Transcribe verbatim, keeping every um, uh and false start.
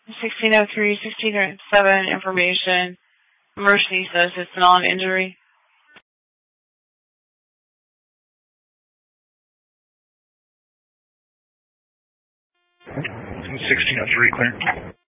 sixteen oh three, sixteen oh seven, information. Mercy says it's non-injury. sixteen oh three, clear.